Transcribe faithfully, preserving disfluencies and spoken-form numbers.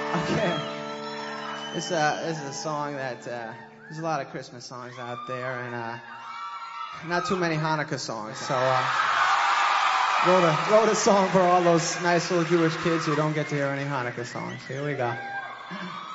Okay. This, uh, this is a song that, uh, there's a lot of Christmas songs out there, and, uh, not too many Hanukkah songs, so, uh, wrote a, wrote a song for all those nice little Jewish kids who don't get to hear any Hanukkah songs. Here we go.